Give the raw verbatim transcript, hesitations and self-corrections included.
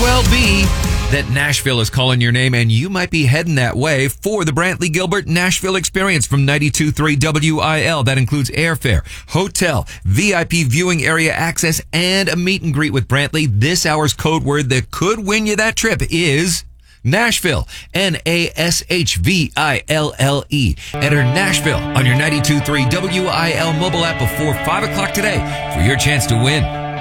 well be that Nashville is calling your name, and you might be heading that way for the Brantley Gilbert Nashville Experience from ninety-two point three W I L. That includes airfare, hotel, V I P viewing area access, and a meet and greet with Brantley. This hour's code word that could win you that trip is Nashville. N A S H V I L L E. Enter Nashville on your ninety-two point three W I L mobile app before five o'clock today for your chance to win.